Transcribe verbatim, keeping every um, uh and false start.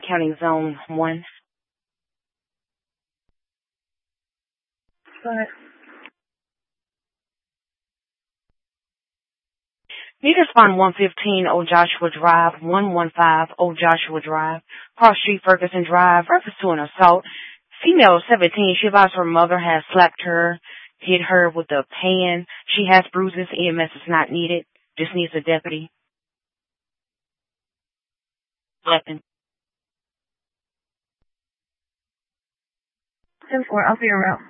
County Zone one. But Need to find one fifteen Old Joshua Drive, one fifteen Old Joshua Drive, Cross Street Ferguson Drive, reference to an assault. Female seventeen, she advised her mother has slapped her, hit her with a pan. She has bruises. E M S is not needed. Just needs a deputy. Weapon. ten four, I'll be around.